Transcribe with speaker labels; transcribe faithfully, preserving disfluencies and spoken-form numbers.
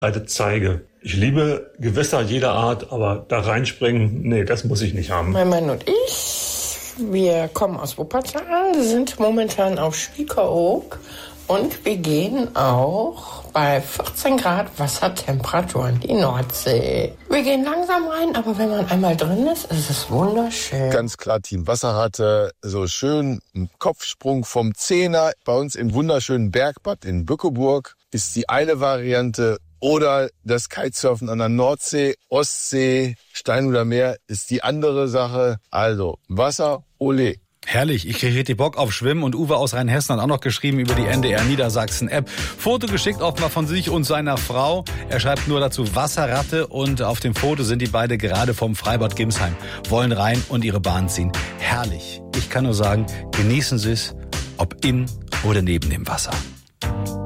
Speaker 1: alte Zeige. Ich liebe Gewässer jeder Art, aber da reinspringen, nee, das muss ich nicht haben.
Speaker 2: Mein Mann und ich, wir kommen aus Wuppertal, sind momentan auf Spiekeroog und wir gehen auch bei vierzehn Grad Wassertemperatur in die Nordsee. Wir gehen langsam rein, aber wenn man einmal drin ist, ist es wunderschön.
Speaker 3: Ganz klar, Team Wasserratte, so schön ein Kopfsprung vom Zehner. Bei uns im wunderschönen Bergbad in Bückeburg ist die eine Variante. Oder das Kitesurfen an der Nordsee, Ostsee, Steinhuder Meer ist die andere Sache. Also Wasser, ole.
Speaker 4: Herrlich, ich kriege richtig Bock auf Schwimmen und Uwe aus Rheinhessen hat auch noch geschrieben über die N D R Niedersachsen App. Foto geschickt offenbar von sich und seiner Frau. Er schreibt nur dazu Wasserratte und auf dem Foto sind die beide gerade vom Freibad Gimsheim. Wollen rein und ihre Bahn ziehen. Herrlich. Ich kann nur sagen, genießen Sie es, ob in oder neben dem Wasser.